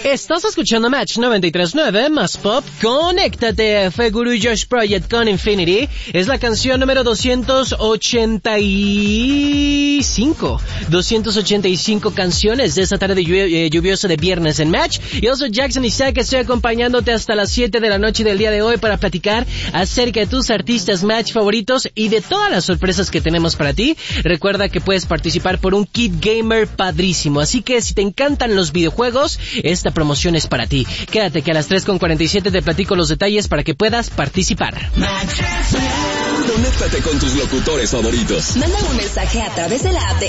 Estás escuchando Match 93.9 más pop. Conéctate. Fue Guru y Josh Project con Infinity. Es la canción número 285. 285 canciones de esta tarde lluviosa de viernes en Match. Yo soy Jackson Isaac, estoy acompañándote hasta las 7 de la noche del día de hoy para platicar acerca de tus artistas Match favoritos y de todas las sorpresas que tenemos para ti. Recuerda que puedes participar por un kit gamer padrísimo. Así que si te encantan los videojuegos, esta promoción es para ti. Quédate que a las 3:47 te platico los detalles para que puedas participar. Conéctate con tus locutores favoritos. Manda un mensaje a través de la app de